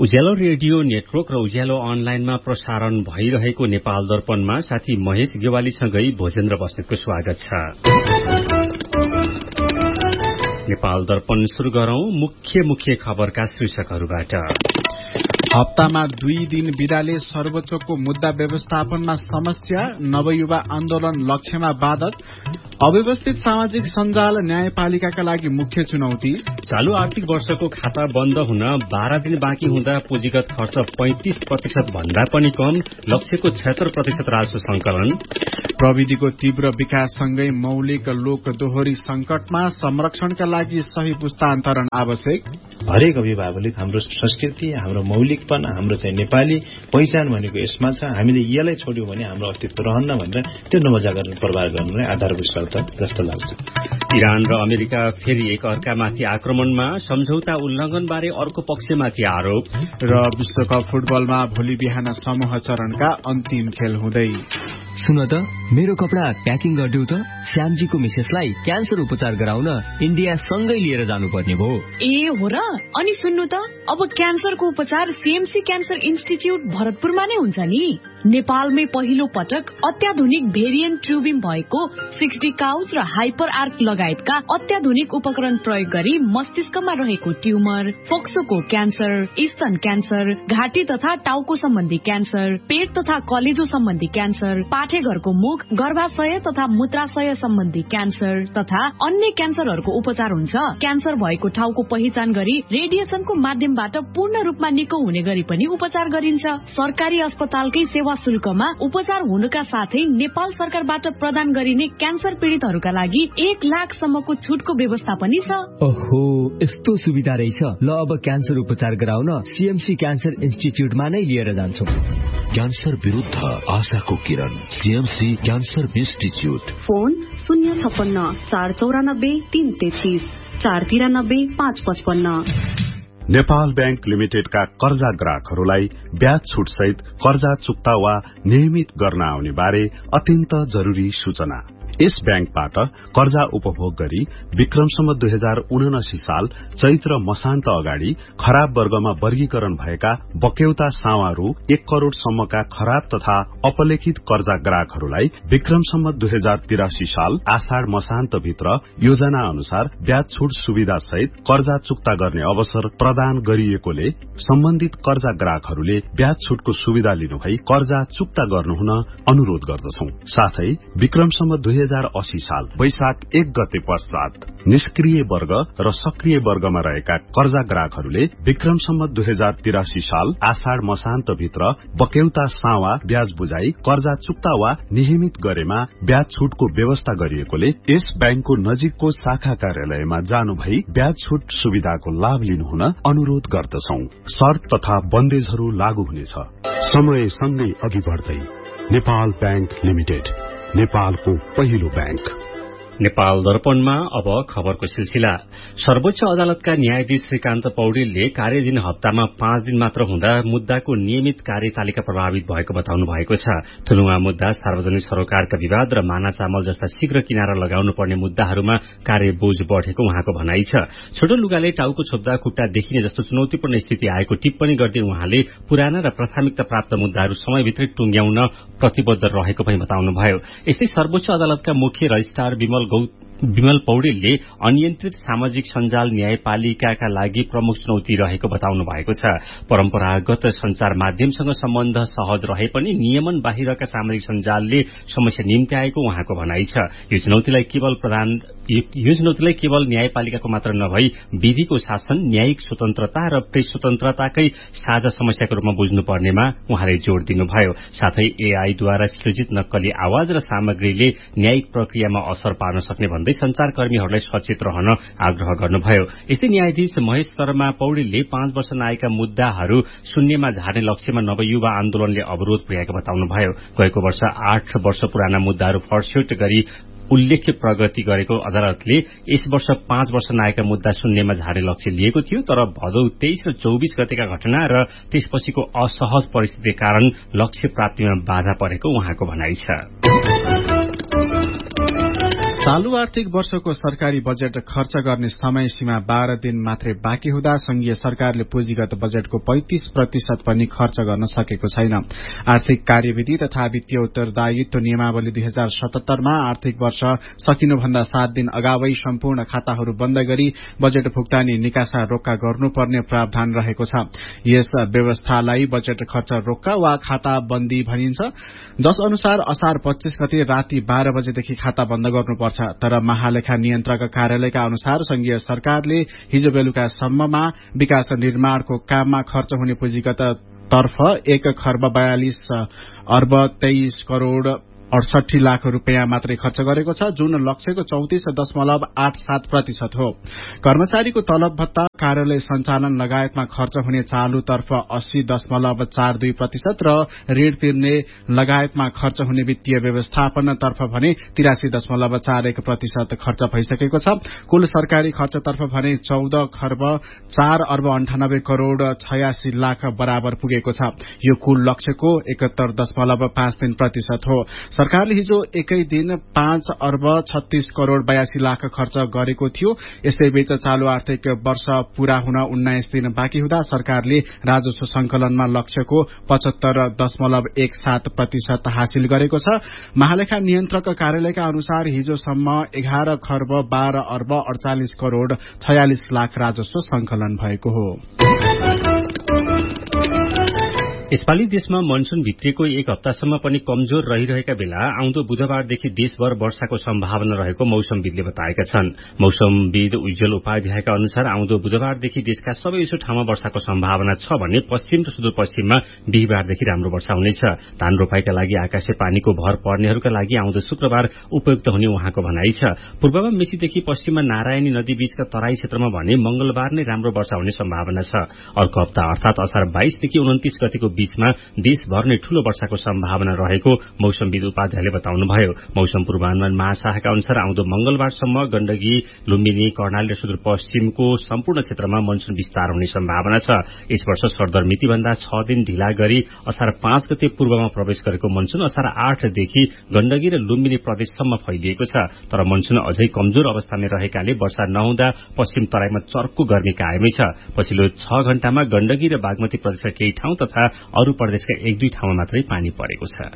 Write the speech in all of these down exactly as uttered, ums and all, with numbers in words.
उज्यालो radio network र उज्यालो अनलाइनमा प्रसारण भइरहेको नेपाल दर्पणमा साथी महेश गेवालीसँगै भोजेन्द्र बस्नेतको स्वागत छ। नेपाल दर्पण शुरू गरौं मुख्य मुख्य खबरका शीर्षकहरूबाट। हप्तामा दुई दिन बिदाले सर्वोच्चको मुद्दा व्यवस्थापनमा समस्या, नवयुवा आन्दोलन लक्ष्यमा बाधक, अव्यवस्थित सामाजिक सञ्जाल न्यायपालिकाका लागि मुख्य चुनौती, चालू आर्थिक वर्षको खाता बन्द हुन बाह्र दिन बाँकी हुँदा पुँजीगत खर्च पैंतिस प्रतिशत भन्दा पनि कम, लक्ष्यको छत्तर प्रतिशत राजस्व संकलन, प्रविधिको तीव्र विकाससँगै मौलिक लोक दोहोरी संकटमा संरक्षणका लागि सही पुस्तान्तरण आवश्यक। हरेक अभिभावकले हाम्रो संस्कृति, हाम्रो मौलिकपन, हाम्रो चाहिँ नेपाली पहिचान भनेको यसमा छ, हामीले यसलाई छोड्यौं भने हाम्रो अस्तित्व रहन्न भनेर त्यो नमजा गर्ने प्रवाह गर्नुलाई आधारभूत शर्त जस्तो लाग्छ। इरान र अमेरिका फेरि एक अर्कामाथि आक्रमणमा, सम्झौता उल्लंघनबारे अर्को पक्षमाथि आरोप र विश्वकप फुटबलमा भोलि बिहान समूह चरणका अन्तिम खेल हुँदै। सुन त, मेरो कपडा प्याकिङ गरिदेऊ त। श्यामजीको मिसेसलाई क्यान्सर उपचार गराउन इन्डिया सँगै लिएर जानुपर्ने भयो। ए हो र? अनि सुन्नु त, अब क्यान्सरको उपचार सीएमसी क्यान्सर इन्स्टिच्युट भरतपुरमा नै हुन्छ नि। नेपालमै पहिलो पटक अत्याधुनिक भेरिएन्ट ट्युबिम भएको सिक्सटी काउस र हाइपर आर्क लगायतका अत्याधुनिक उपकरण प्रयोग गरी मस्तिष्कमा रहेको ट्युमर, फोक्सोको क्यान्सर, स्तन क्यान्सर, घाँटी तथा टाउको सम्बन्धी क्यान्सर, पेट तथा कलेजो सम्बन्धी क्यान्सर, पाठेघरको मुख, गर्भाशय तथा मूत्राशय सम्बन्धी क्यान्सर तथा अन्य क्यान्सरहरूको उपचार हुन्छ। क्यान्सर भएको ठाउँको पहिचान गरी रेडिएसनको माध्यमबाट पूर्ण रूपमा निको हुने गरी पनि उपचार गरिन्छ। सरकारी अस्पतालकै सेवा शुल्कमा उपचार हुनुका साथै नेपाल सरकारबाट प्रदान गरिने क्यान्सर पीड़ितहरूका लागि एक लाखसम्मको छुटको व्यवस्था पनि छ। ओहो, यस्तो सुविधा रहेछ। ल, अब क्यान्सर उपचार गराउन सीएमसी क्यान्सर इन्स्टिच्युटमा नै लिएर जान्छौं। क्यान्सर विरुद्ध आशाको किरण, सीएमसी क्यान्सर इन्स्टिच्युट। फोन शून्य छप्पन्न चार चौरानब्बे तीन तेत्तीस चार तिरानब्बे पाँच पचपन्न। नेपाल बैंक लिमिटेडका कर्जा ग्राहकहरूलाई ब्याज छुट सहित कर्जा चुक्ता वा नियमित गर्न आउने बारे अत्यन्त जरूरी सूचना। यस बैंकबाट कर्जा उपभोग गरी विक्रमसम्म दुई हजार उनासी साल चैत्र मसान्त अगाडि खराब वर्गमा वर्गीकरण भएका बक्यौता सावा रु एक करोड़सम्मका खराब तथा अपलेखित कर्जा ग्राहकहरूलाई विक्रमसम्म दुई हजार तिरासी साल आषाढ़ मसान्त भित्र योजना अनुसार ब्याज छुट सुविधा सहित कर्जा चुक्ता गर्ने अवसर प्रदान गरिएकोले सम्बन्धित कर्जा ग्राहकहरूले ब्याज छुटको सुविधा लिनुभई कर्जा चुक्ता गर्नुहुन अनुरोध गर्दछौं। साथै विक्रमसम्म दुई हजार अस्सी साल वैशाख एक गते पश्चात निष्क्रिय वर्ग र सक्रिय वर्गमा रहेका कर्जा ग्राहकहरूले विक्रमसम्म दुई हजार तिरासी साल आषाढ़ मसान्त भित्र बक्यौता सावा ब्याज बुझाई कर्जा चुक्ता वा नियमित गरेमा ब्याज छुटको व्यवस्था गरिएकोले यस बैंकको नजिकको शाखा कार्यालयमा जानु भई ब्याज छुट सुविधाको लाभ लिनुहुन अनुरोध गर्दछौं। शर्त तथा बन्देजहरू लागू हुनेछ। समय सँगै अघि बढ्दै नेपाल बैंक लिमिटेड, नेपालको पहिलो बैंक। नेपाल दर्पणमा अब खबरको सिलसिला। सर्वोच्च अदालतका न्यायाधीश श्रीकान्त पौडेलले कार्यदिन हप्तामा पाँच दिन मात्र हुँदा मुद्दाको नियमित कार्यतालिका प्रभावित भएको बताउनु भएको छ। थुनुवा मुद्दा, सार्वजनिक सरोकारका विवाद र माना चामल जस्ता शीघ्र किनारा लगाउनु पर्ने मुद्दाहरूमा कार्यबोझ बढ़ेको उहाँको भनाइ छ। छोटो लुगाले टाउको छोप्दा खुट्टा देखिने जस्तो चुनौतीपूर्ण स्थिति आएको टिप्पणी गर्दै उहाँले पुराना र प्राथमिकता प्राप्त मुद्दाहरू समयभित्रै टुंग्याउन प्रतिबद्ध रहेको पनि बताउनुभयो। यस्तै सर्वोच्च अदालतका मुख्य रजिस्ट्रार विमल विमल पौडेलले अनियन्त्रित सामाजिक सञ्जाल न्यायपालिकाका लागि प्रमुख चुनौती रहेको बताउनु भएको छ। परम्परागत संचार माध्यमसँग सम्बन्ध सहज रहे पनि नियमन बाहिरका सामाजिक सञ्जालले समस्या निम्ति आएको उहाँको भनाइ छ। यो चुनौतीलाई केवल प्रधान यो चुनौतीलाई केवल न्यायपालिकाको मात्र नभई विधिको शासन, न्यायिक स्वतन्त्रता र प्रेस स्वतन्त्रताकै साझा समस्याको रूपमा बुझ्नुपर्नेमा उहाँले जोड़ दिनुभयो। साथै एआईद्वारा सृजित नक्कली आवाज र सामग्रीले न्यायिक प्रक्रियामा असर पार्न सक्ने भन्दै संचारकर्मीहरूलाई सचेत रहन आग्रह गर्नुभयो। यस्तै न्यायाधीश महेश शर्मा पौडेलले पाँच वर्ष नआएका मुद्दाहरू शून्यमा झार्ने लक्ष्यमा नवयुवा आन्दोलनले अवरोध पुर्याएको बताउनुभयो। गएको वर्ष आठ वर्ष पुराना मुद्दाहरू फर्स्योट गरी उल्लेख्य प्रगति गरेको अदालतले यस वर्ष पाँच वर्ष नआएका मुद्दा शून्यमा झार्ने लक्ष्य लिएको थियो, तर भदौ तेइस र चौबीस गतेका घटना र त्यसपछिको असहज परिस्थितिका कारण लक्ष्य प्राप्तिमा बाधा परेको उहाँको भनाइ छ। चालू आर्थिक वर्षको सरकारी बजेट खर्च गर्ने समय सीमा बाह्र दिन मात्रै बाँकी हुँदा संघीय सरकारले पुँजीगत बजेटको पैंतिस प्रतिशत पनि खर्च गर्न सकेको छैन। आर्थिक कार्यविधि तथा वित्तीय उत्तरदायित्व नियमावली दुई हजार सतहत्तरमा आर्थिक वर्ष सकिनुभन्दा सात दिन अगावै सम्पूर्ण खाताहरू बन्द गरी बजेट भुक्तानी निकासा रोक्का गर्नुपर्ने प्रावधान रहेको छ। यस व्यवस्थालाई बजेट खर्च रोक्का वा खाता बन्दी भनिन्छ, जस अनुसार असार पच्चीस गते राति बाह्र बजेदेखि खाता बन्द गर्नुपर्छ। तर महालेखा नियन्त्रक कार्यालयका अनुसार संघीय सरकारले हिजो बेलुकासम्ममा विकास निर्माणको काममा खर्च हुने पुँजीगत तर्फ एक खर्ब बयालिस अर्ब तेइस करोड़ अडसठी लाख रूपियाँ मात्रै खर्च गरेको छ, जुन लक्ष्यको चौतिस दशमलव आठ सात प्रतिशत हो। कर्मचारीको तलब भत्ता, कार्यालय सञ्चालन लगायतमा खर्च हुने चालूतर्फ अस्सी दशमलव चार दुई प्रतिशत र ऋण तिर्ने लगायतमा खर्च हुने वित्तीय व्यवस्थापनतर्फ भने तिरासी दशमलव चार एक प्रतिशत खर्च भइसकेको छ। कुल सरकारी खर्चतर्फ भने चौध खर्ब चार अर्ब अन्ठानब्बे करोड़ छयासी लाख बराबर पुगेको छ। यो कुल लक्ष्यको एकहत्तर दशमलव पाँच तीन प्रतिशत हो। सरकारले हिजो एकै दिन पाँच अर्ब छत्तीस करोड़ बयासी लाख खर्च गरेको थियो। यसैबीच चालू आर्थिक वर्ष पूरा हुन उन्नाइस दिन बाँकी हुँदा सरकारले राजस्व संकलनमा लक्ष्यको पचहत्तर दशमलव एक सात प्रतिशत हासिल गरेको छ। महालेखा नियन्त्रक कार्यालयका अनुसार हिजोसम्म एघार खर्ब बाह्र अर्ब अडचालिस करोड़ छयालिस लाख राजस्व संकलन भएको हो। यसपालि देशमा मनसून भित्रिएको एक हप्तासम्म पनि कमजोर रहिरहेका बेला आउँदो बुधबारदेखि देशभर वर्षाको सम्भावना रहेको मौसमविदले बताएका छन्। मौसमविद उज्जवल उपाध्यायका अनुसार आउँदो बुधबारदेखि देशका सबैसो ठाउँमा वर्षाको सम्भावना छ भने पश्चिम र सुदूरपश्चिममा बिहिबारदेखि राम्रो वर्षा हुनेछ। धान रोपाईका लागि आकाशे पानीको भर पर्नेहरूका लागि आउँदो शुक्रबार उपयुक्त हुने उहाँको भनाइ छ। पूर्वमा मेचीदेखि पश्चिममा नारायणी नदी बीचका तराई क्षेत्रमा भने मंगलबार नै राम्रो वर्षा हुने सम्भावना छ। अर्को हप्ता अर्थात असार बाइसदेखि उन्तिस गतिको बीचमा देशभर नै ठूलो वर्षाको सम्भावना रहेको मौसमविद उपाध्यायले बताउनुभयो। मौसम पूर्वानुमान महाशाखाका अनुसार आउँदो मंगलबारसम्म गण्डकी, लुम्बिनी, कर्णाली र सुदूरपश्चिमको सम्पूर्ण क्षेत्रमा मनसून विस्तार हुने सम्भावना छ। यस वर्ष सरदरमितिभन्दा छ दिन ढिला गरी असार पाँच गते पूर्वमा प्रवेश गरेको मनसून असार आठदेखि गण्डकी र लुम्बिनी प्रदेशसम्म फैलिएको छ। तर मनसून अझै कमजोर अवस्थामा रहेकाले वर्षा नहुँदा पश्चिम तराईमा चर्को गर्मी कायमै छ। पछिल्लो छ घण्टामा गण्डकी र बागमती प्रदेशका केही ठाउँ तथा अरू प्रदेशका एक दुई ठाउँमा मात्रै पानी परेको छ।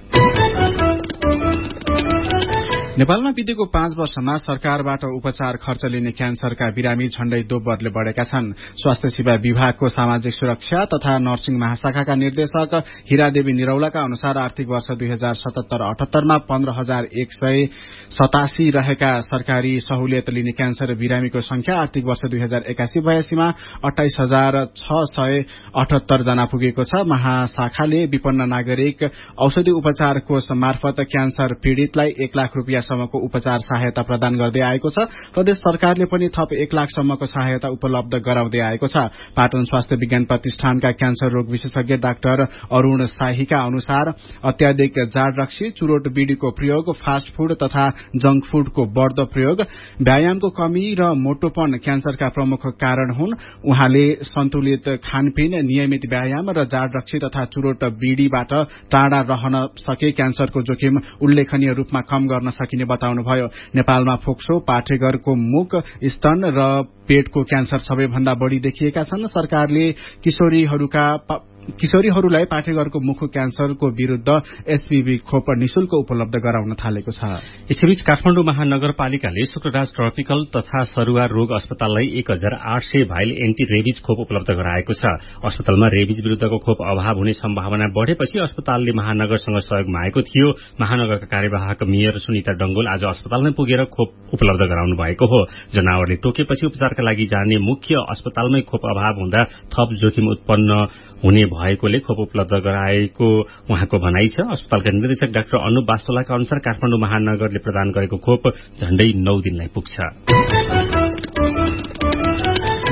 नेपालमा बितेको पाँच वर्षमा सरकारबाट उपचार खर्च लिने क्यान्सरका बिरामी झण्डै दोब्बरले बढ़ेका छन्। स्वास्थ्य सेवा विभागको सामाजिक सुरक्षा तथा नर्सिङ महाशाखाका निर्देशक हिरादेवी निरौलाका अनुसार आर्थिक वर्ष दुई हजार सतहत्तर अठहत्तरमा पन्ध्र हजार एक सय सतासी रहेका सरकारी सहुलियत लिने क्यान्सर बिरामीको संख्या आर्थिक वर्ष दुई हजार एकासी बयासीमा अठाइस हजार छ सय अठहत्तर जना पुगेको छ। महाशाखाले विपन्न नागरिक औषधि उपचार कोष मार्फत क्यान्सर पीड़ितलाई एक लाख रूपियाँ सम्मको उपचार सहायता प्रदान गर्दै आएको छ। प्रदेश सरकारले पनि थप एक लाख सम्मको सहायता उपलब्ध गराउँदै आएको छ। पाटन स्वास्थ्य विज्ञान प्रतिष्ठानका क्यान्सर रोग विशेषज्ञ डाक्टर अरूण शाहीका अनुसार अत्याधिक जाँड रक्सी, चुरोट बीडीको प्रयोग, फास्ट फूड तथा जंक फूडको बढ़दो प्रयोग, व्यायामको कमी र मोटोपन क्यान्सरका प्रमुख कारण हुन्। उहाँले सन्तुलित खानपिन, नियमित व्यायाम र जाँड रक्सी तथा चुरोट बीडीबाट टाढा रहन सके क्यान्सरको जोखिम उल्लेखनीय रूपमा कम गर्न सकिने बताउनुभयो। नेपालमा फोक्सो, पाठेघरको मुख, स्तन र पेटको क्यान्सर सबैभन्दा बढ़ी देखिएका छन्। सरकारले किशोरीहरूका किशोरीहरूलाई पाठेघरको मुख क्यान्सरको विरूद्ध एचपीभी खोप निशुल्क उपलब्ध गराउन थालेको छ। यसैबीच काठमाडौँ महानगरपालिकाले शुक्रराज ट्रपिकल तथा सरुवा रोग अस्पताललाई एक हजार आठ सय भाइल एन्टी रेबिज खोप उपलब्ध गराएको छ। अस्पतालमा रेबिज विरूद्धको खोप अभाव हुने सम्भावना बढ़ेपछि अस्पतालले महानगरसँग सहयोग मागेको थियो। महानगरका कार्यवाहक मेयर सुनिता डंगोल आज अस्पतालमै पुगेर खोप उपलब्ध गराउनु भएको हो। जनावरले टोकेपछि उपचारका लागि जाने मुख्य अस्पतालमै खोप अभाव हुँदा थप जोखिम उत्पन्न हुने भएकोले खोप उपलब्ध गराएको उहाँको भनाइ छ। अस्पतालका निर्देशक डाक्टर अनुप वास्तोलाका अनुसार काठमाडौँ महानगरले प्रदान गरेको खोप झण्डै नौ दिनलाई पुग्छ।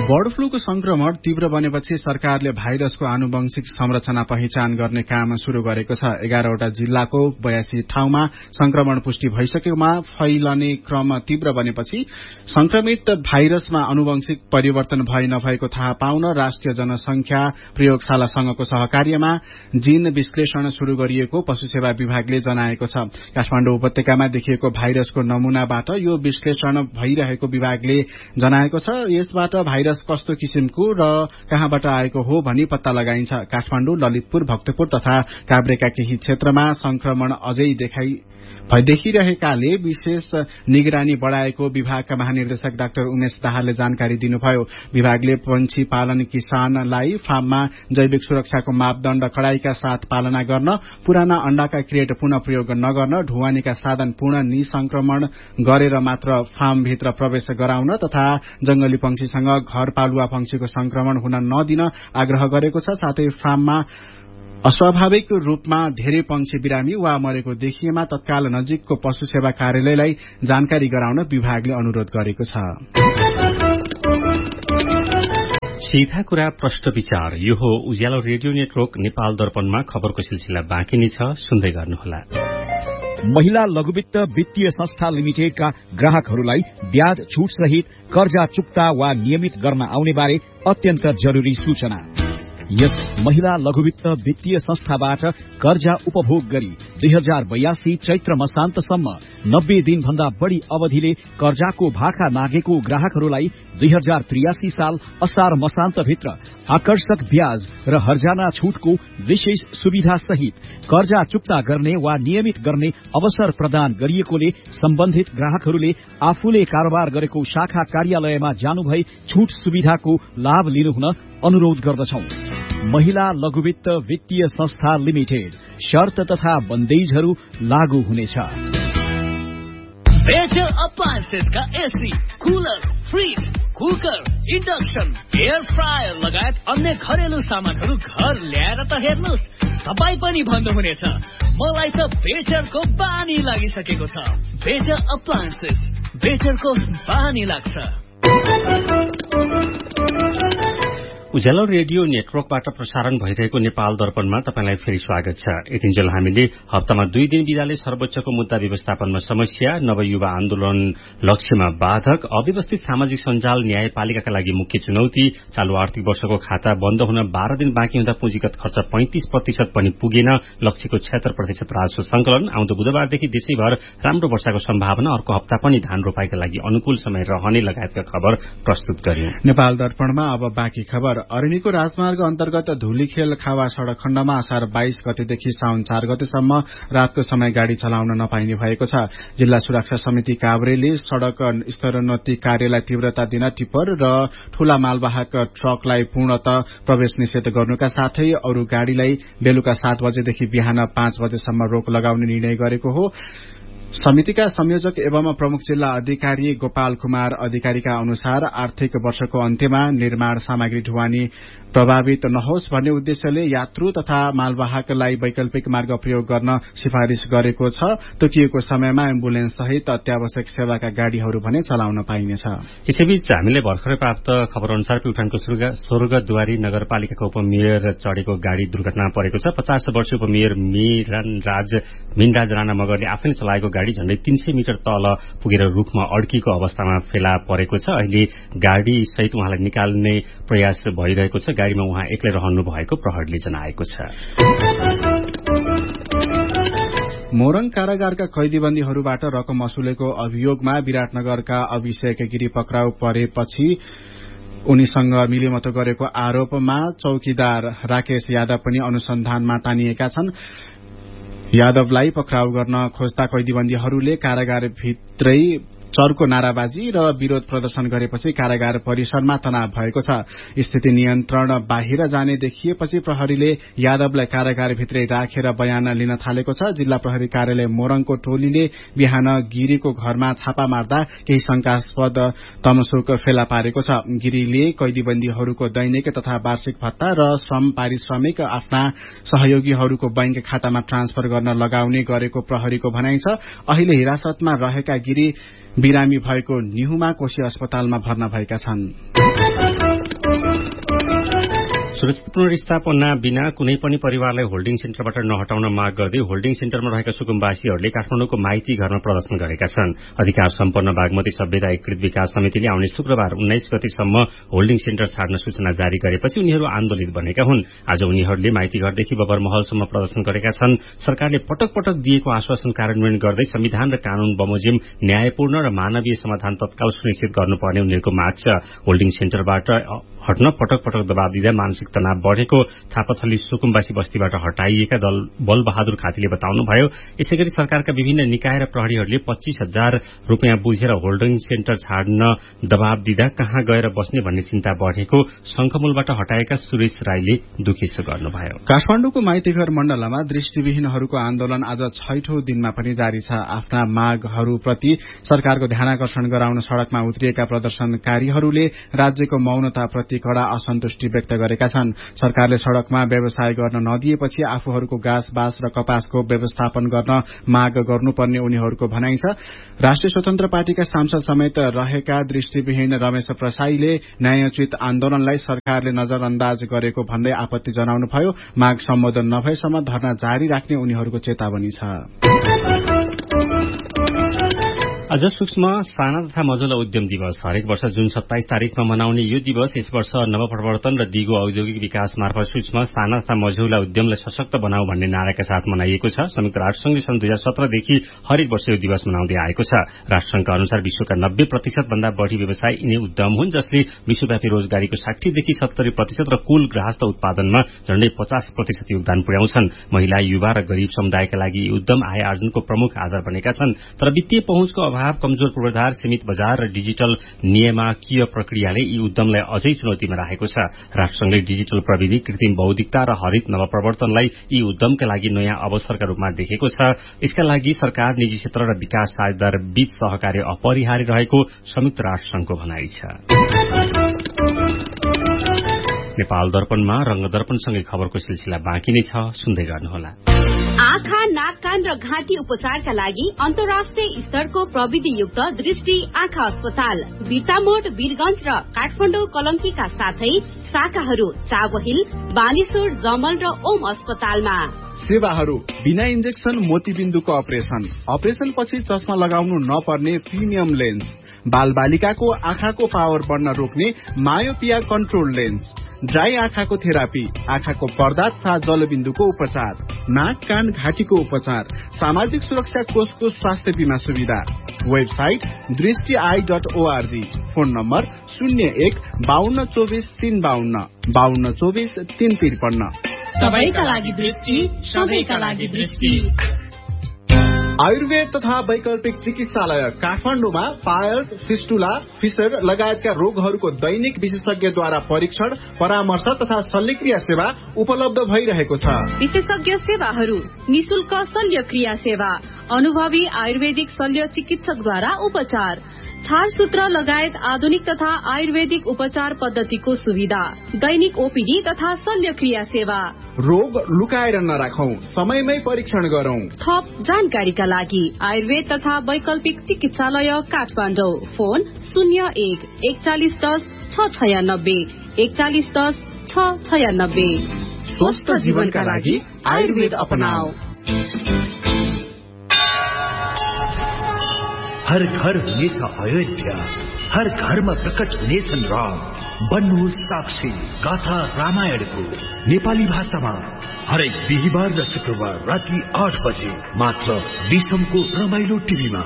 बर्ड फ्लूको संक्रमण तीव्र बनेपछि सरकारले भाइरसको आनुवंशिक संरचना पहिचान गर्ने काम शुरू गरेको छ। एघारवटा जिल्लाको बयासी ठाउँमा संक्रमण पुष्टि भइसकेकोमा फैलने क्रम तीव्र बनेपछि संक्रमित भाइरसमा आनुवंशिक परिवर्तन भए नभएको थाहा पाउन राष्ट्रिय जनसंख्या प्रयोगशालासँगको सहकार्यमा जीन विश्लेषण शुरू गरिएको पशु सेवा विभागले जनाएको छ। काठमाडौँ उपत्यकामा देखिएको भाइरसको नमूनाबाट यो विश्लेषण भइरहेको विभागले जनाएको छ। यसबाट भाइरस कस्तो किसिमको र कहाँबाट आएको हो भनी पत्ता लगाइन्छ। काठमाडौँ, ललितपुर, भक्तपुर तथा काभ्रेका केही क्षेत्रमा संक्रमण अझै देखाइ देखिरहेकाले विशेष निगरानी बढ़ाएको विभागका महानिर्देशक डाक्टर उमेश दाहालले जानकारी दिनुभयो। विभागले पंक्षी पालन किसानलाई फार्ममा जैविक सुरक्षाको मापदण्ड कड़ाईका साथ पालना गर्न, पुराना अण्डाका क्रेट पुनः प्रयोग नगर्न, ढुवानीका साधन पूर्ण निसंक्रमण गरेर मात्र फार्मभित्र प्रवेश गराउन तथा जंगली पंक्षीसँग घरपालुवा पंक्षीको संक्रमण हुन नदिन आग्रह गरेको छ। साथै फार्ममा अस्वाभाविक रूपमा धेरै पंक्षी बिरामी वा मरेको देखिएमा तत्काल नजिकको पशु सेवा कार्यालयलाई जानकारी गराउन विभागले अनुरोध गरेको छ। सीधा कुरा प्रश्न विचार, यो हो उज्यालो रेडियो नेटवर्क नेपाल दर्पणमा खबरको सिलसिला बाँकी नै छ, सुन्दै गर्नुहोला। महिला लघुवित्त वित्तीय संस्था लिमिटेडका ग्राहकहरूलाई ब्याज छूट सहित कर्जा चुक्ता वा नियमित गर्न आउने बारे अत्यन्त जरूरी सूचना। यस महिला लघुवित्त वित्तीय संस्थाबाट कर्जा उपभोग गरी दुई हजार बयासी चैत्र मसान्तसम्म नब्बे दिन भन्दा बढ़ी अवधिले कर्जाको भाखा नागेको ग्राहकहरूलाई दुई हजार त्रियासी साल असार मसान्तभित्र आकर्षक ब्याज र हर्जाना छूटको विशेष सुविधा सहित कर्जा चुक्ता गर्ने वा नियमित गर्ने अवसर प्रदान गरिएकोले सम्बन्धित ग्राहकहरूले आफूले कारोबार गरेको शाखा कार्यालयमा जानुभई छूट सुविधाको लाभ लिनुहुन अनुरोध गर्दछौं। महिला लघुवित्त वित्तीय संस्था लिमिटेड, शर्त तथा बन्देजहरू लागू हुनेछ। Better अप्लायन्सेसका AC, cooler, fridge, cooker, induction, air fryer लगायत अन्य घरेलु सामानहरू घर ल्याएर त हेर्नुहोस्, तपाईँ पनि भन्नुहुनेछ मलाई त बेटरको बानी लागिसकेको छ। बेटर अप्लायन्सेस, बेटरको बानी लाग्छ। उज्यालो रेडियो नेटवर्कबाट प्रसारण भइरहेको नेपाल दर्पणमा तपाईंलाई फेरि स्वागत छ। यतिन्जेल हामीले हप्तामा दुई दिन बिदाले सर्वोच्चको मुद्दा व्यवस्थापनमा समस्या, नवयुवा आन्दोलन लक्ष्यमा बाधक, अव्यवस्थित सामाजिक सञ्जाल न्यायपालिकाका लागि मुख्य चुनौती, चालू आर्थिक वर्षको खाता बन्द हुन बाह्र दिन बाँकी हुँदा पुँजीगत खर्च पैंतिस प्रतिशत पनि पुगेन, लक्ष्यको छत्तर प्रतिशत राजस्व संकलन, आउँदो बुधबारदेखि देशैभर राम्रो वर्षाको सम्भावना, अर्को हप्ता पनि धान रोपाईका लागि अनुकूल समय रहने लगायतका खबर प्रस्तुत गर्यौं। नेपाल दर्पणमा अब बाँकी खबर। अरनिको राजमार्ग अन्तर्गत धुलीखेल खावा सड़क खण्डमा असार बाइस गतेदेखि साउन चार गतेसम्म रातको समय गाड़ी चलाउन नपाइने भएको छ। जिल्ला सुरक्षा समिति काभ्रेले सड़क स्तरोन्नति कार्यलाई तीव्रता दिन टिप्पर र ठूला मालवाहक ट्रकलाई पूर्णतः प्रवेश निषेध गर्नुका साथै अरू गाड़ीलाई बेलुका सात बजेदेखि बिहान पाँच बजेसम्म रोक लगाउने निर्णय गरेको हो। समितिका संयोजक एवं प्रमुख जिल्ला अधिकारी गोपाल कुमार अधिकारीका अनुसार आर्थिक वर्षको अन्त्यमा निर्माण सामग्री ढुवानी प्रभावित नहोस् भन्ने उद्देश्यले यात्रु तथा मालवाहकलाई वैकल्पिक मार्ग प्रयोग गर्न सिफारिश गरेको छ। तोकिएको समयमा एम्बुलेन्स सहित अत्यावश्यक सेवाका गाड़ीहरू भने चलाउन पाइनेछ। यसैबीच हामीले भर्खरै प्राप्त खबर अनुसार प्युठानको स्वर्गद्वारी नगरपालिकाको उपमेयर चढ़ेको गाड़ी दुर्घटना परेको छ। पचास वर्षीय उपमेयर मीनराज मीनराज राणा मगरले आफैले चलाएको गाड़ी झण्डै तीन सय मिटर तल पुगेर रूखमा अड्किएको अवस्थामा फेला परेको छ। अहिले गाड़ी सहित उहाँलाई निकाल्ने प्रयास भइरहेको छ। गाड़ीमा उहाँ एक्लै रहनु भएको प्रहरीले जनाएको छ। मोरङ कारागारका कैदीबन्दीहरूबाट रकम वसूलेको अभियोगमा विराटनगरका अभिषेक गिरी पक्राउ परेपछि उनीसँग मिलेमतो गरेको आरोपमा चौकीदार राकेश यादव पनि अनुसन्धानमा तानिएका छन्। यादवलाई पक्राउ गर्न खोज्दा कैदीबन्दीहरूले कारागारभित्रै चर्को नाराबाजी र विरोध प्रदर्शन गरेपछि कारागार परिसरमा तनाव भएको छ। स्थिति नियन्त्रण बाहिर जाने देखिएपछि प्रहरीले यादवलाई कारागारभित्रै राखेर बयान लिन थालेको छ। जिल्ला प्रहरी कार्यालय मोरङको टोलीले बिहान गिरीको घरमा छापा मार्दा केही शंकास्पद तमसुक फेला पारेको छ। गिरीले कैदीबन्दीहरूको दैनिक तथा वार्षिक भत्ता र श्रम पारिश्रमिक आफ्ना सहयोगीहरूको बैंक खातामा ट्रान्सफर गर्न लगाउने गरेको प्रहरीको भनाइ छ। अहिले हिरासतमा रहेका गिरी बिरामी भएको निहुमा कोशी अस्पतालमा भर्ना भएका छन्। सुरक्षित पुनर्स्थापना बिना कुनै पनि परिवारलाई होल्डिङ सेन्टरबाट नहटाउन माग गर्दै होल्डिङ सेन्टरमा रहेका सुकुम्बासीहरूले काठमाडौँको माइती घरमा प्रदर्शन गरेका छन्। अधिकार सम्पन्न बागमती सभ्यता एकीकृत विकास समितिले आउने शुक्रबार उन्नाइस गतेसम्म होल्डिङ सेन्टर छाड्न सूचना जारी गरेपछि उनीहरू आन्दोलित बनेका हुन्। आज उनीहरूले माइती घरदेखि बबर महलसम्म प्रदर्शन गरेका छन्। सरकारले पटक पटक दिएको आश्वासन कार्यान्वयन गर्दै संविधान र कानून बमोजिम न्यायपूर्ण र मानवीय समाधान तत्काल सुनिश्चित गर्नुपर्ने उनीहरूको माग छ। होल्डिङ सेन्टरबाट हट्न पटक पटक दबाव दिँदा मानसिक तनाव बढ़ेको थापाथली सुकुम्बासी बस्तीबाट हटाइएका दल बलबहादुर खातीले बताउनुभयो। यसैगरी सरकारका विभिन्न निकाय र प्रहरीहरूले पच्चीस हजार रूपियाँ बुझेर होल्डिङ सेन्टर छाड्न दबाव दिँदा कहाँ गएर बस्ने भन्ने चिन्ता बढ़ेको शंखमूलबाट हटाएका सुरेश राईले दुखिसो गर्नुभयो। काठमाडौँको माइतीघर मण्डलमा दृष्टिविहीनहरूको आन्दोलन आज छैठौं दिनमा पनि जारी छ। आफ्ना मागहरूप्रति सरकारको ध्यानाकर्षण गराउन सड़कमा उत्रिएका प्रदर्शनकारीहरूले राज्यको मौनताप्रति कड़ा असन्तुष्टि व्यक्त गरेका छन्। सरकारले सड़कमा व्यवसाय गर्न नदिएपछि आफूहरूको गाँस बाँस र कपासको व्यवस्थापन गर्न माग गर्नुपर्ने उनीहरूको भनाइ छ। राष्ट्रिय स्वतन्त्र पार्टीका सांसद समेत रहेका दृष्टिविहीन रमेश प्रसाईले न्यायोचित आन्दोलनलाई सरकारले नजरअन्दाज गरेको भन्दै आपत्ति जनाउनुभयो। माग सम्बोधन नभएसम्म धरना जारी राख्ने उनीहरूको चेतावनी छ। आज सूक्ष्म साना तथा मझौला उद्यम दिवस हरेक वर्ष जुन सत्ताइस तारीकमा मनाउने यो दिवस यस वर्ष नवप्रवर्तन र दिगो औद्योगिक विकास मार्फत सूक्ष्म साना तथा मझौला उद्यमलाई सशक्त बनाऊ भन्ने नाराका साथ मनाइएको छ। संयुक्त राष्ट्रसंघले सन् दुई हजार सत्रदेखि हरेक वर्ष यो दिवस मनाउँदै आएको छ। राष्ट्रसंघका अनुसार विश्वका नब्बे प्रतिशत भन्दा बढ़ी व्यवसाय यिनै उद्यम हुन् जसले विश्वव्यापी रोजगारीको साठीदेखि सत्तरी प्रतिशत र कुल गृहस्थ उत्पादनमा झण्डै पचास प्रतिशत योगदान पुर्याउँछन्। महिला, युवा र गरीब समुदायका लागि यी उद्यम आय आर्जनको प्रमुख आधार बनेका छन्। तर वित्तीय पहुँचको अभाव, कमजोर पूर्वाधार, सीमित बजार र डिजिटल नियामकीय प्रक्रियाले यी उद्यमलाई अझै चुनौतीमा राखेको छ। राष्ट्रसंघले डिजिटल प्रविधि, कृत्रिम बौद्धिकता र हरित नवप्रवर्तनलाई यी उद्यमका लागि नयाँ अवसरका रूपमा देखेको छ। यसका लागि सरकार, निजी क्षेत्र र विकास साझेदार बीच सहकार्य अपरिहार्य रहेको संयुक्त राष्ट्रसंघको भनाइ छ। नेपाल दर्पणमा रंग दर्पणसँगै खबरको सिलसिला बाँकी नै छ, सुन्दै गर्नुहोला। आँखा, नाक, कान र घाँटी उपचारका लागि अन्तर्राष्ट्रिय स्तरको प्रविधियुक्त दृष्टि आँखा अस्पताल बिर्तामोड, वीरगंज र काठमाडौँ कलंकीका साथै शाखाहरू चाबहिल, बानेश्वर, जमल र ओम अस्पतालमा। सेवाहरू बिना इन्जेक्सन मोतीबिन्दुको अपरेशन, अपरेशन पछि चस्मा लगाउनु नपर्ने प्रिमियम लेन्स, बाल बालिकाको आँखाको पावर बढ्न रोक्ने मायोपिया कन्ट्रोल लेन्स, ड्राई आँखाको थेरापी, आँखाको पर्दा तथा जलबिन्दुको उपचार, नाक, कान, घाँटीको उपचार, सामाजिक सुरक्षा कोषको स्वास्थ्य बीमा सुविधा। वेबसाइट दृष्टि I dot ORG. Phone number शून्य एक बाहन्न चौबिस तीन बाहन्न बाहन्न चौबिस तीन त्रिपन्न। सबैका लागि दृष्टि, सबैका लागि दृष्टि। आयुर्वेद तथा वैकल्पिक चिकित्सालय काठमाडौँमा पायल्स, फिस्टुला, फिसर लगायतका रोगहरूको दैनिक विशेषज्ञद्वारा परीक्षण, परामर्श तथा शल्यक्रिया सेवा उपलब्ध भइरहेको छ। विशेषज्ञ सेवाहरू निशुल्क शल्यक्रिया सेवा, अनुभवी आयुर्वेदिक शल्य चिकित्सकद्वारा उपचार, छारसूत्र लगायत आधुनिक तथा आयुर्वेदिक उपचार पद्धतिको सुविधा, दैनिक ओपीडी तथा शल्यक्रिया सेवा। रोग लुकाएर नराखौं, समयमै परीक्षण गरौं। थप जानकारीका लागि आयुर्वेद तथा वैकल्पिक चिकित्सालय काठमाडौँ। फोन शून्य एक एकचालिस दस छ छयानब्बे एकचालिस दस छ छयानब्बे। स्वस्थ जीवनका लागि आयुर्वेद अपनाऊ। हर घर हुनेछ अयोध्या, हर घरमा प्रकट हुनेछन् राम। बन्नुहोस् साक्षी गाथा रामायणको नेपाली भाषामा हरेक बिहिबार र शुक्रबार राति आठ बजे मात्र विषमको रमाइलो टिभीमा।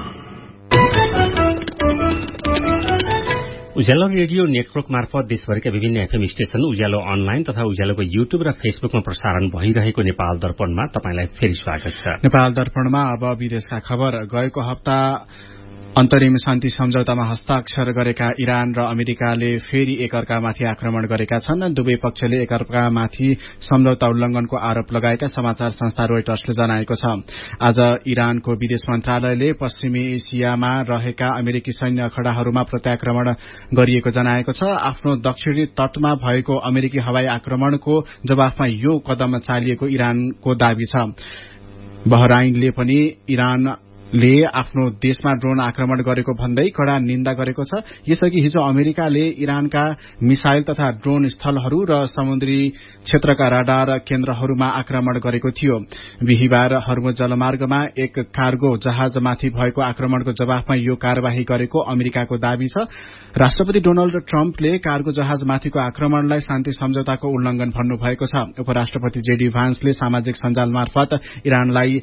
उज्यालो रेडियो नेटवर्क मार्फत देशभरिका विभिन्न एफएम स्टेशन, उज्यालो अनलाइन तथा उज्यालोको युट्युब र फेसबुकमा प्रसारण भइरहेको नेपाल दर्पणमा तपाईंलाई फेरि स्वागत छ। नेपाल दर्पणमा अब विदेशका खबर। गएको हप्ता अन्तरिम शान्ति सम्झौतामा हस्ताक्षर गरेका इरान र अमेरिकाले फेरि एकअर्कामाथि आक्रमण गरेका छन्। दुवै पक्षले एकअर्कामाथि सम्झौता उल्लंघनको आरोप लगाएका समाचार संस्था रोइटर्सले जनाएको छ। आज इरानको विदेश मन्त्रालयले पश्चिमी एसियामा रहेका अमेरिकी सैन्य अखडाहरूमा प्रत्याक्रमण गरिएको जनाएको छ। आफ्नो दक्षिणी तटमा भएको अमेरिकी हवाई आक्रमणको जवाफमा यो कदम चालिएको इरानको दावी छ। बहराइनले पनि इरान ले आफ्नो देशमा ड्रोन आक्रमण गरेको भन्दै कड़ा निन्दा गरेको छ। यसअघि हिजो अमेरिकाले इरानका मिसाइल तथा ड्रोन स्थलहरू र समुद्री क्षेत्रका राडार केन्द्रहरूमा आक्रमण गरेको थियो। बिहिबार हर्मुज जलमार्गमा एक कार्गो जहाजमाथि भएको आक्रमणको जवाफमा यो कार्यवाही गरेको अमेरिकाको दावी छ। राष्ट्रपति डोनाल्ड ट्रम्पले कार्गो जहाजमाथिको आक्रमणलाई शान्ति सम्झौताको उल्लंघन भन्नुभएको छ। उपराष्ट्रपति जेडी भान्सले सामाजिक सञ्जाल मार्फत इरानलाई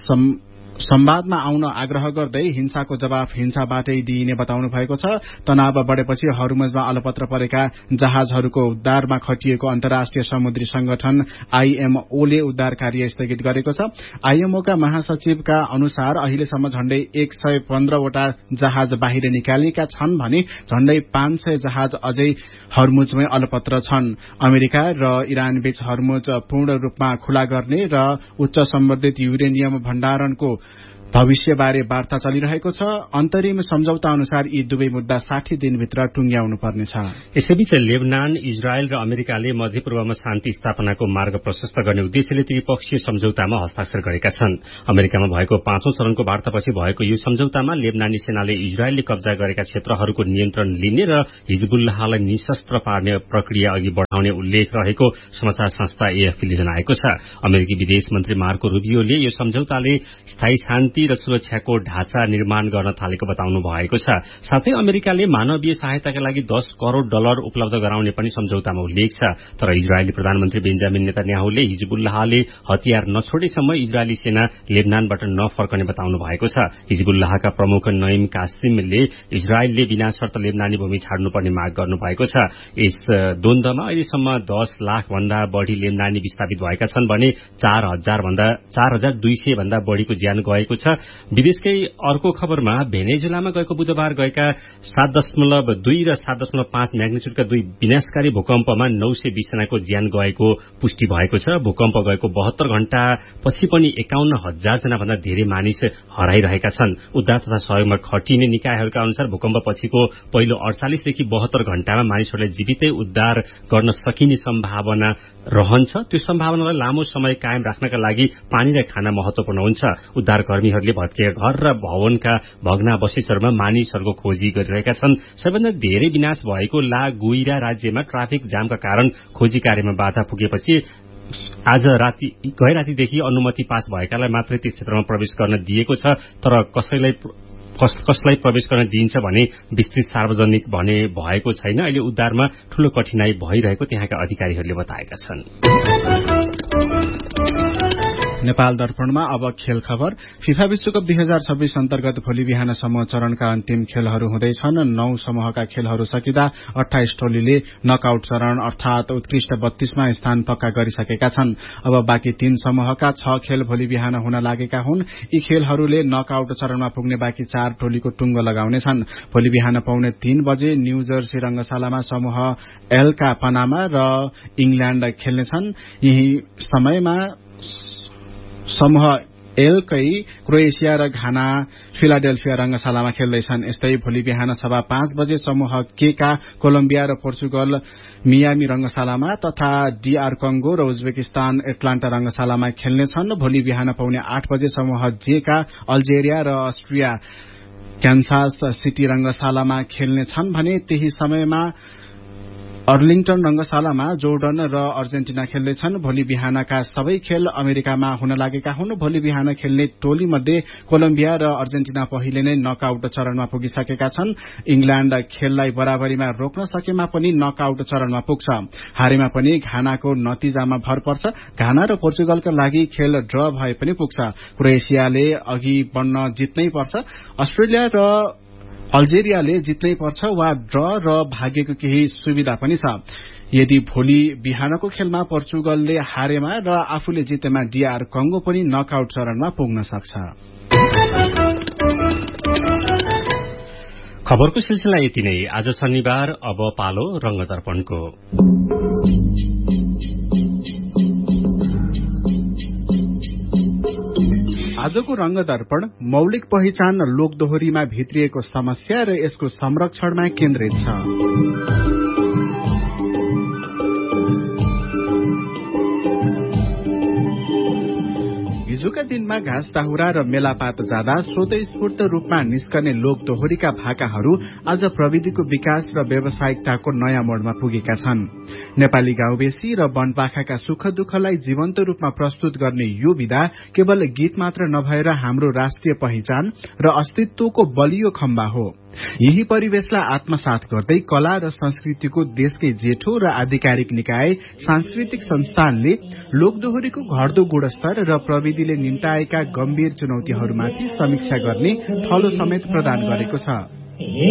संवादमा आउन आग्रह गर्दै हिंसाको जवाफ हिंसाबाटै दिइने बताउनु भएको छ। तनाव बढ़ेपछि हर्मुजमा अलपत्र परेका जहाजहरूको उद्धारमा खटिएको अन्तर्राष्ट्रिय समुद्री संगठन आईएमओले उद्धार कार्य स्थगित गरेको छ। आईएमओका महासचिवका अनुसार अहिलेसम्म झण्डै एक सय पन्ध्रवटा जहाज बाहिर निकालिएका छन् भने झण्डै पाँच सय जहाज अझै हर्मुजमै अलपत्र छन्। अमेरिका र इरान बीच हर्मुज पूर्ण रूपमा खुला गर्ने र उच्च सम्बन्धित युरेनियम भण्डारणको भविष्यबारे वार्ता चलिरहेको छ। अन्तरिम सम्झौता अनुसार यी दुवै मुद्दा साठी दिनभित्र टुंग्याउनु पर्नेछ। यसैबीच लेबनान, इजरायल र अमेरिकाले मध्यपूर्वमा शान्ति स्थापनाको मार्ग प्रशस्त गर्ने उद्देश्यले त्रिपक्षीय सम्झौतामा हस्ताक्षर गरेका छन्। अमेरिकामा भएको पाँचौं चरणको वार्तापछि भएको यो सम्झौतामा लेबनानी सेनाले इजरायलले कब्जा गरेका क्षेत्रहरूको नियन्त्रण लिने र हिजबुल्लाहलाई निशस्त्र पार्ने प्रक्रिया अघि बढ़ाउने उल्लेख रहेको समाचार संस्था एएफपीले जनाएको छ। अमेरिकी विदेश मन्त्री मार्को रूबियोले यो सम्झौताले स्थायी शान्ति र सुरक्षाको ढाँचा निर्माण गर्न थालेको बताउनु भएको छ। साथै अमेरिकाले मानवीय सहायताका लागि दस करोड़ डलर उपलब्ध गराउने पनि सम्झौतामा उल्लेख छ। तर इजरायली प्रधानमन्त्री बेन्जामिन नेतान्याहुले हिजबुल्लाहले हतियार नछोडेसम्म इजरायली सेना लेबनानबाट नफर्कने बताउनु भएको छ। हिजबुल्लाहका प्रमुख नईम कासिमले इजरायलले बिना शर्त लेबनानी भूमि छाड्नुपर्ने माग गर्नु भएको छ। यस द्वन्द्वमा अहिलेसम्म दस लाख भन्दा बढ़ी लेबनानी विस्थापित भएका छन् भने चार हजार भन्दा चार हजार दुई सय भन्दा बढ़ीको ज्यान गएको छ। विदेशकै अर्को खबरमा भेनेजुलामा गएको बुधबार गएका सात दशमलव दुई र सात दशमलव पाँच म्याग्निच्युडका दुई विनाशकारी भूकम्पमा नौ सय बीस जनाको ज्यान गएको पुष्टि भएको छ। भूकम्प गएको बहत्तर घण्टा पछि पनि एकाउन्न हजार जना भन्दा धेरै मानिस हराइरहेका छन्। उद्धार तथा सहयोगमा खटिने निकायहरूका अनुसार भूकम्प पछिको पहिलो अडचालिसदेखि बहत्तर घण्टामा मानिसहरूलाई जीवितै उद्धार गर्न सकिने सम्भावना रहन्छ। त्यो सम्भावनालाई लामो समय कायम राख्नका लागि पानी र खाना महत्वपूर्ण हुन्छ। उद्धार कर्मीहरूले भत्किएका घर र भवनका भग्नावशेषहरूमा मानिसहरूको खोजी गरिरहेका छन्। सबैभन्दा धेरै विनाश भएको ला गुइरा राज्यमा ट्राफिक जामका कारण खोजी कार्यमा बाधा पुगेपछि आज राति गए रातिदेखि अनुमति पास भएकालाई मात्रै त्यस क्षेत्रमा प्रवेश गर्न दिएको छ। तर कसैलाई कस, कसलाई प्रवेश गर्न दिइन्छ भने विस्तृत सार्वजनिक भने भएको छैन। अहिले उद्धारमा ठूलो कठिनाई भइरहेको त्यहाँका अधिकारीहरूले बताएका छन्। नेपाल दर्पणमा अब खेल खबर। फिफा विश्वकप दुई हजार छब्बीस अन्तर्गत भोलि बिहान समूह चरणका अन्तिम खेलहरू हुँदैछन्। नौ समूहका खेलहरू सकिँदा अठाइस टोलीले नकआउट चरण अर्थात उत्कृष्ट बत्तीसमा स्थान पक्का गरिसकेका छन्। अब बाँकी तीन समूहका छ खेल भोलि बिहान हुन लागेका हुन्। यी खेलहरूले नकआउट चरणमा पुग्ने बाँकी चार टोलीको टुङ्गो लगाउनेछन्। भोलि बिहान पौने तीन बजे न्यू जर्सी रंगशालामा समूह एलका पनामा र इंग्ल्याण्ड खेल्नेछन्। यही समयमा समूह एलकै क्रोएसिया र घाना फिलाडेल्फिया रंगशालामा खेल्दैछन्। यस्तै भोलि बिहान सभा पाँच बजे समूह के का कोलम्बिया र पोर्चुगल मियामी रंगशालामा तथा डीआर कंगो र उज्बेकिस्तान एटलान्टा रंगशालामा खेल्नेछन्। भोलि बिहान पौने आठ बजे समूह जे का अल्जेरिया र अस्ट्रिया क्यान्सास सिटी रंगशालामा खेल्नेछन् भने त्यही समयमा अर्लिङटन रंगशालामा जोर्डन र अर्जेन्टिना खेल्दैछन्। भोलि बिहानका सबै खेल अमेरिकामा हुन लागेका हुन्। भोलि बिहान खेल्ने टोली मध्ये कोलम्बिया र अर्जेन्टिना पहिले नै नकआउट चरणमा पुगिसकेका छन्। इंग्ल्याण्ड खेललाई बराबरीमा रोक्न सकेमा पनि नकआउट चरणमा पुग्छ। हारेमा पनि घानाको नतिजामा भर पर्छ। घाना र पोर्चुगलका लागि खेल ड्र भए पनि पुग्छ। क्रोएसियाले अघि बढ्न जित्नै पर्छ। अस्ट्रेलिया र अल्जेरियाले जित्नै पर्छ वा ड्र र भाग्यको केही सुविधा पनि छ। यदि भोलि बिहानको खेलमा पोर्चुगलले हारेमा र आफूले जितेमा डीआर कंगो पनि नकआउट चरणमा पुग्न सक्छ। खबरको सिलसिला यति नै। आज शनिबार अब पालो रंगदर्पणको। आजको रंगदर्पण मौलिक पहिचान लोकदोहोरीमा भित्रिएको समस्या र यसको संरक्षणमा केन्द्रित छ। हिजोका दिनमा घाँस दाहुरा र मेलापात जाँदा स्वतस्फूर्त रूपमा निस्कने लोक दोहोरीका भाकाहरू आज प्रविधिको विकास र व्यावसायिकताको नयाँ मोडमा पुगेका छन्। नेपाली गाउँबेसी र वनपाखाका सुख दुःखलाई जीवन्त रूपमा प्रस्तुत गर्ने यो विधा केवल गीत मात्र नभएर हाम्रो राष्ट्रिय पहिचान र अस्तित्वको बलियो खम्बा हो। यही परिवेशलाई आत्मसात गर्दै कला र संस्कृतिको देशकै जेठो र आधिकारिक निकाय सांस्कृतिक संस्थानले लोकदोहोरीको घट्दो गुणस्तर र प्रविधिले निम्ताएका गम्भीर चुनौतीहरूमाथि समीक्षा गर्ने थलो समेत प्रदान गरेको छ।